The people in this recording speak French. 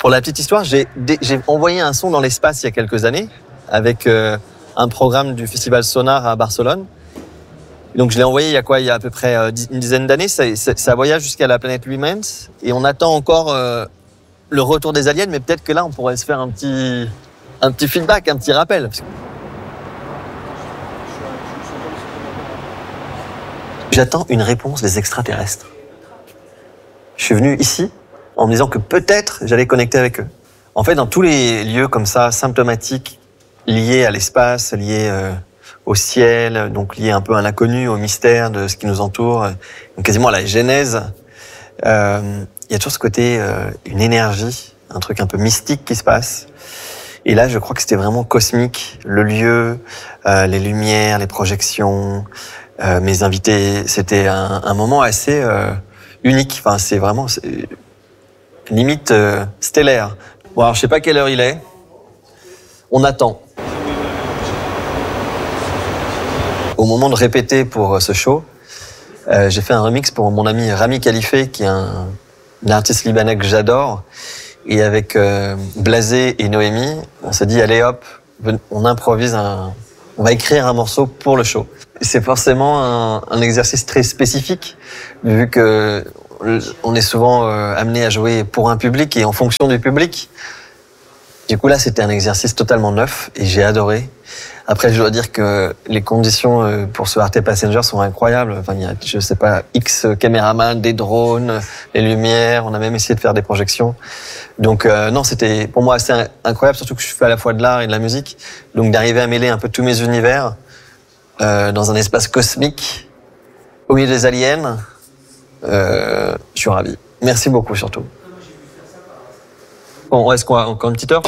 Pour la petite histoire, j'ai envoyé un son dans l'espace il y a quelques années avec un programme du festival Sonar à Barcelone. Donc je l'ai envoyé il y a à peu près une dizaine d'années. Ça voyage jusqu'à la planète Lumens et on attend encore le retour des aliens, mais peut-être que là on pourrait se faire un petit feedback, un petit rappel. J'attends une réponse des extraterrestres. Je suis venu ici en me disant que peut-être j'allais connecter avec eux. En fait, dans tous les lieux comme ça, symptomatiques, liés à l'espace, liés au ciel, donc liés un peu à l'inconnu, au mystère de ce qui nous entoure, donc quasiment à la genèse, il y a toujours ce côté, une énergie, un truc un peu mystique qui se passe. Et là, je crois que c'était vraiment cosmique, le lieu, les lumières, les projections, mes invités. C'était un moment assez unique. Enfin, c'est vraiment limite stellaire. Bon, alors je sais pas quelle heure il est. On attend. Au moment de répéter pour ce show, j'ai fait un remix pour mon ami Rami Khalife, qui est un artiste libanais que j'adore. Et avec Blasé et Noémie, on s'est dit, allez hop, on improvise, on va écrire un morceau pour le show. C'est forcément un exercice très spécifique, vu que on est souvent amené à jouer pour un public et en fonction du public. Du coup là, c'était un exercice totalement neuf et j'ai adoré. Après, je dois dire que les conditions pour ce Arte Passenger sont incroyables. Enfin, il y a, je sais pas, X caméramans, des drones, les lumières. On a même essayé de faire des projections. Donc non, c'était pour moi assez incroyable, surtout que je fais à la fois de l'art et de la musique. Donc d'arriver à mêler un peu tous mes univers dans un espace cosmique, au milieu des aliens, je suis ravi. Merci beaucoup surtout. Bon, est-ce qu'on a encore une petite heure pour voir ?